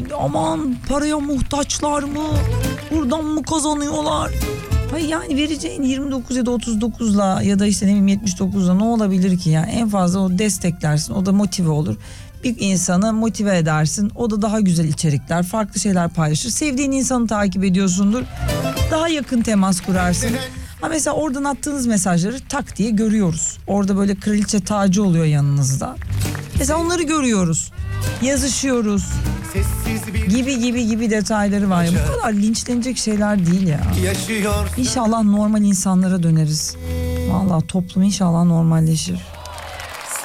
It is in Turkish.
aman paraya muhtaçlar mı? Buradan mı kazanıyorlar? Hayır yani vereceğin 29 ya da 39'la ya da işte ne bileyim 79'la ne olabilir ki yani? En fazla o desteklersin, o da motive olur. Bir insanı motive edersin, o da daha güzel içerikler, farklı şeyler paylaşır. Sevdiğin insanı takip ediyorsundur, daha yakın temas kurarsın. Ha mesela oradan attığınız mesajları tak diye görüyoruz. Orada böyle kraliçe tacı oluyor yanınızda. Mesela onları görüyoruz, yazışıyoruz. Gibi detayları var ya. Bu kadar linçlenecek şeyler değil ya. İnşallah normal insanlara döneriz. Vallahi toplum inşallah normalleşir.